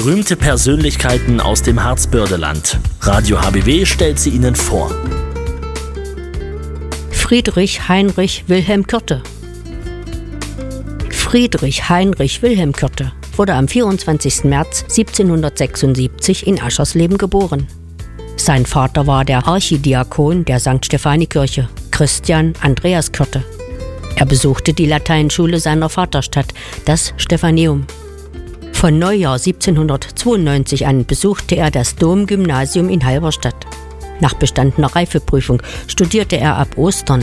Berühmte Persönlichkeiten aus dem Harzbördeland. Radio HBW stellt sie Ihnen vor. Friedrich Heinrich Wilhelm Kürte. Friedrich Heinrich Wilhelm Kürte wurde am 24. März 1776 in Aschersleben geboren. Sein Vater war der Archidiakon der St. Stephani-Kirche, Christian Andreas Kürte. Er besuchte die Lateinschule seiner Vaterstadt, das Stephaneum. Von Neujahr 1792 an besuchte er das Domgymnasium in Halberstadt. Nach bestandener Reifeprüfung studierte er ab Ostern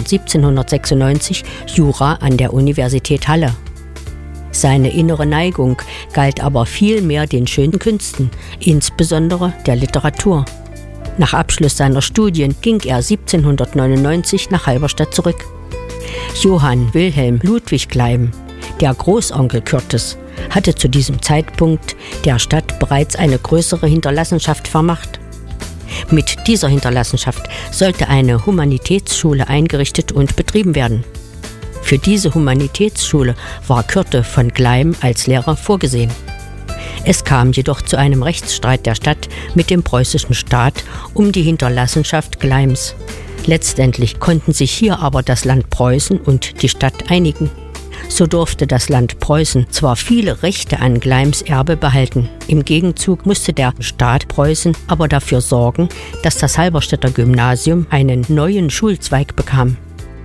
1796 Jura an der Universität Halle. Seine innere Neigung galt aber vielmehr den schönen Künsten, insbesondere der Literatur. Nach Abschluss seiner Studien ging er 1799 nach Halberstadt zurück. Johann Wilhelm Ludwig Gleim, der Großonkel Kürtes, hatte zu diesem Zeitpunkt der Stadt bereits eine größere Hinterlassenschaft vermacht. Mit dieser Hinterlassenschaft sollte eine Humanitätsschule eingerichtet und betrieben werden. Für diese Humanitätsschule war Kürte von Gleim als Lehrer vorgesehen. Es kam jedoch zu einem Rechtsstreit der Stadt mit dem preußischen Staat um die Hinterlassenschaft Gleims. Letztendlich konnten sich hier aber das Land Preußen und die Stadt einigen. So durfte das Land Preußen zwar viele Rechte an Gleims Erbe behalten, im Gegenzug musste der Staat Preußen aber dafür sorgen, dass das Halberstädter Gymnasium einen neuen Schulzweig bekam.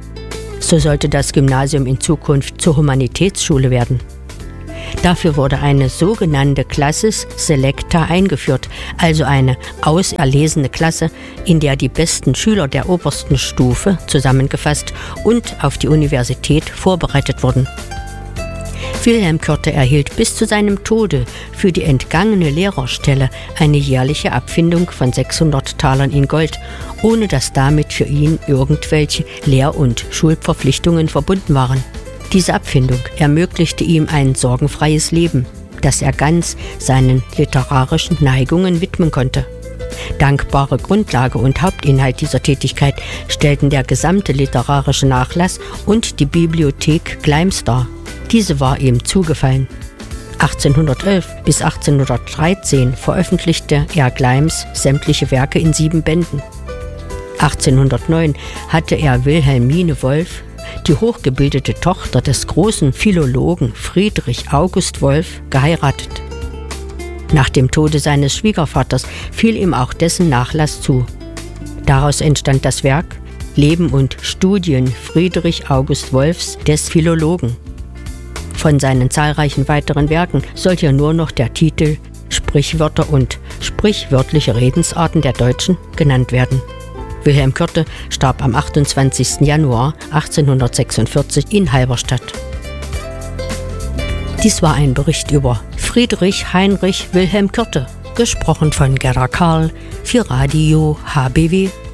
So sollte das Gymnasium in Zukunft zur Humanitätsschule werden. Dafür wurde eine sogenannte Classis Selecta eingeführt, also eine auserlesene Klasse, in der die besten Schüler der obersten Stufe zusammengefasst und auf die Universität vorbereitet wurden. Wilhelm Kürte erhielt bis zu seinem Tode für die entgangene Lehrerstelle eine jährliche Abfindung von 600 Talern in Gold, ohne dass damit für ihn irgendwelche Lehr- und Schulverpflichtungen verbunden waren. Diese Abfindung ermöglichte ihm ein sorgenfreies Leben, das er ganz seinen literarischen Neigungen widmen konnte. Dankbare Grundlage und Hauptinhalt dieser Tätigkeit stellten der gesamte literarische Nachlass und die Bibliothek Gleims dar. Diese war ihm zugefallen. 1811 bis 1813 veröffentlichte er Gleims sämtliche Werke in 7 Bänden. 1809 hatte er Wilhelmine Wolff, die hochgebildete Tochter des großen Philologen Friedrich August Wolff, geheiratet. Nach dem Tode seines Schwiegervaters fiel ihm auch dessen Nachlass zu. Daraus entstand das Werk Leben und Studien Friedrich August Wolffs des Philologen. Von seinen zahlreichen weiteren Werken soll hier nur noch der Titel Sprichwörter und sprichwörtliche Redensarten der Deutschen genannt werden. Wilhelm Kürte starb am 28. Januar 1846 in Halberstadt. Dies war ein Bericht über Friedrich Heinrich Wilhelm Kürte, gesprochen von Gerda Karl für Radio HBW.